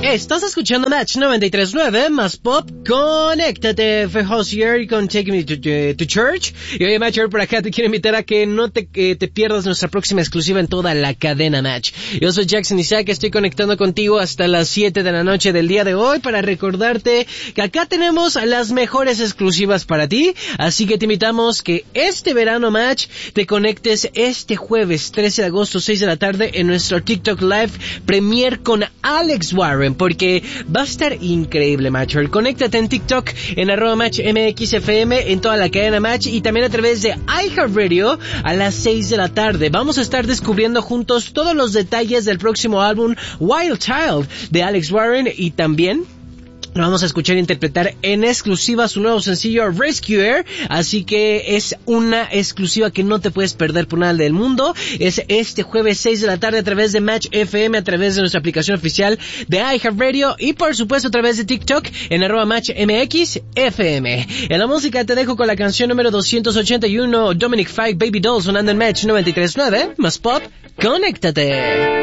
Estás escuchando Match 93.9 más pop. Conéctate, fue Hosier con Take Me to Church. Y oye, Match, por acá te quiero invitar a que no te pierdas nuestra próxima exclusiva en toda la cadena Match. Yo soy Jackson Isaac, estoy conectando contigo hasta las 7 de la noche del día de hoy para recordarte que acá tenemos las mejores exclusivas para ti. Así que te invitamos que este verano Match te conectes este jueves 13 de agosto 6 de la tarde en nuestro TikTok Live Premier con Alex Warren, porque va a estar increíble, Match. Conéctate en TikTok en @MatchMXFM en toda la cadena Match y también a través de iHeartRadio a las 6 de la tarde. Vamos a estar descubriendo juntos todos los detalles del próximo álbum Wild Child de Alex Warren y también lo vamos a escuchar interpretar en exclusiva su nuevo sencillo Rescuer, así que es una exclusiva que no te puedes perder por nada del mundo. Es este jueves 6 de la tarde a través de Match FM, a través de nuestra aplicación oficial de iHeartRadio y por supuesto a través de TikTok en @MatchMXFM. En la música te dejo con la canción número 281, Dominic Fike, Baby Doll, sonando en Match 93.9, más pop, conéctate.